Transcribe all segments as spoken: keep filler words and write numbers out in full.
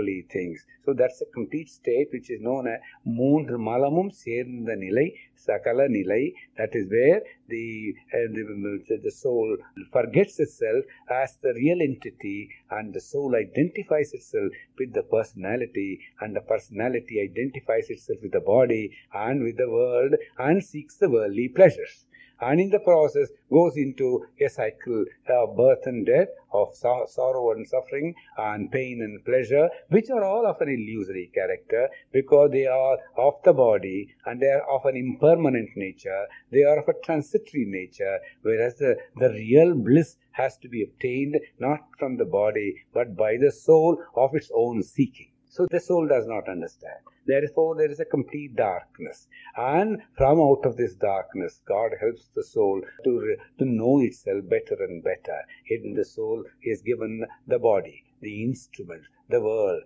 worldly things. So that's a complete state which is known as மூன்று மலமும் சேர்ந்த நிலை, sakala nilai. That is where the, uh, the the soul forgets itself as the real entity, and the soul identifies itself with the personality, and the personality identifies itself with the body and with the world and seeks the worldly pleasures. And in the process goes into a cycle of birth and death, of so- sorrow and suffering, and pain and pleasure, which are all of an illusory character, because they are of the body and they are of an impermanent nature, they are of a transitory nature, whereas the, the real bliss has to be obtained not from the body but by the soul of its own seeking. So the soul does not understand. Therefore, there is a complete darkness. And from out of this darkness, God helps the soul to, to know itself better and better. In the soul is given the body, the instruments, the world.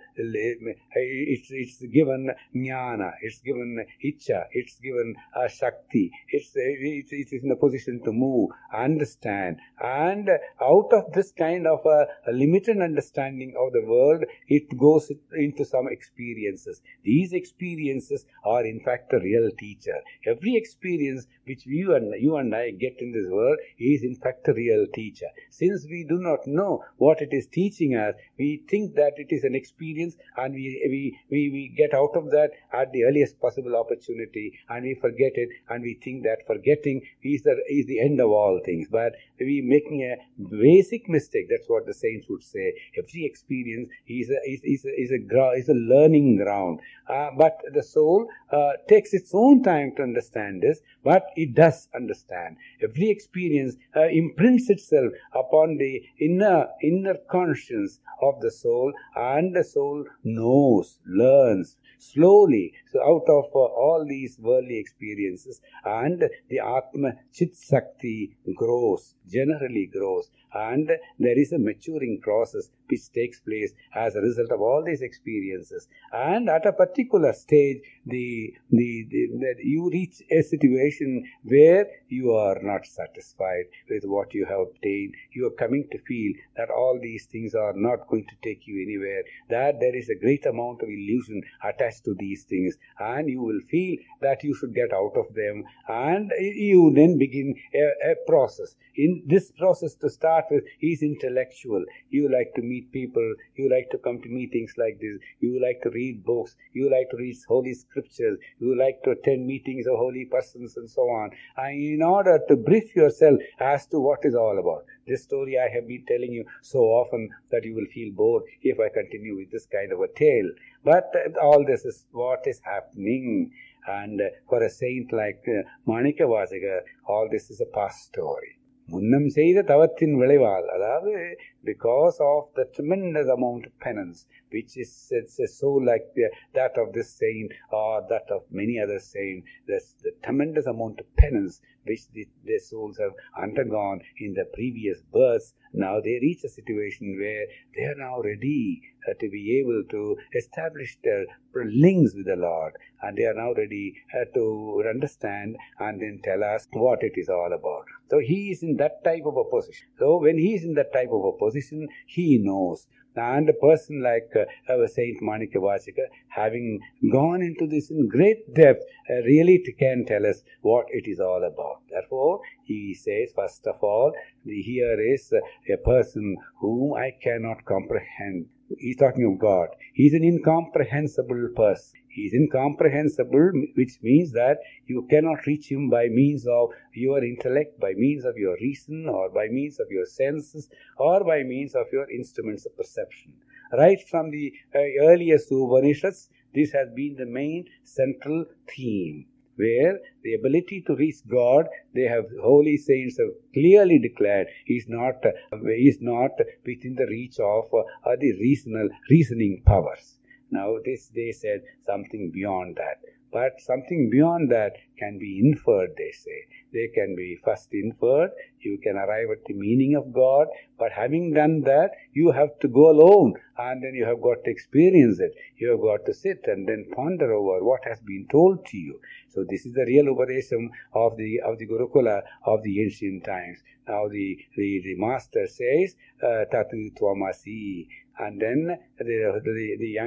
It's, it's given jnana, it's given icha, it's given uh, shakti. It's, it's, it is in a position to move, understand. And out of this kind of a, a limited understanding of the world, it goes into some experiences. These experiences are in fact a real teacher. Every experience which you and you and I get in this world is in fact a real teacher. Since we do not know what it is teaching us, we think that it is an experience, and we, we, we, we get out of that at the earliest possible opportunity, and we forget it, and we think that forgetting is the, is the end of all things. But we are making a basic mistake. That's what the saints would say. Every experience is a, is, is a, is a, is a learning ground. Uh, but the soul uh, takes its own time to understand this, but it does understand. Every experience uh, imprints itself upon the inner inner conscience of the soul, and the soul knows, learns slowly. So out of uh, all these worldly experiences, and the Atma Chit Sakti grows, generally grows, and there is a maturing process which takes place as a result of all these experiences. And at a particular stage, the, the, the, the you reach a situation where you are not satisfied with what you have obtained. You are coming to feel that all these things are not going to take you anywhere, that there is a great amount of illusion attached to these things, and you will feel that you should get out of them, and you then begin a, a process. In this process, to start with, is intellectual. You like to meet people, you like to come to meetings like this, you like to read books, you like to read holy scriptures, you like to attend meetings of holy persons and so on, and in order to brief yourself as to what is all about. This story I have been telling you so often that you will feel bored if I continue with this kind of a tale. But uh, all this is what is happening. And uh, for a saint like uh, Manikavasika, all this is a past story. முன்னம் செய்த தவத்தின் விளைவால், அதாவது because of the tremendous amount of penance which is it's so like the, that of this saint or that of many other saints, there's the tremendous amount of penance which the, their souls have undergone in the previous births. Now they reach a situation where they are now ready uh, to be able to establish their links with the Lord, and they are now ready uh, to understand and then tell us what it is all about. So he is in that type of a position. So when he is in that type of a position, he knows. And a person like uh, our Saint Manikavasika, having gone into this in great depth, uh, really can tell us what it is all about. Therefore, he says, first of all, the, here is uh, a person whom I cannot comprehend. He's talking of God. He's an incomprehensible person. He is incomprehensible, which means that you cannot reach him by means of your intellect, by means of your reason, or by means of your senses, or by means of your instruments of perception. Right from the uh, earliest Upanishads, this has been the main central theme, where the ability to reach God, they have, holy saints have clearly declared, is not uh, is not within the reach of uh, the reasonal reasoning powers. Now this, they said, something beyond that. But something beyond that can be inferred, they say. They can be first inferred, you can arrive at the meaning of God, but having done that, you have to go alone, and then you have got to experience it. You have got to sit and then ponder over what has been told to you. So this is the real Upadesham of the of the Gurukula of the ancient times. Now the, the, the master says, uh, Tatu Tvamasi, and then the, the, the young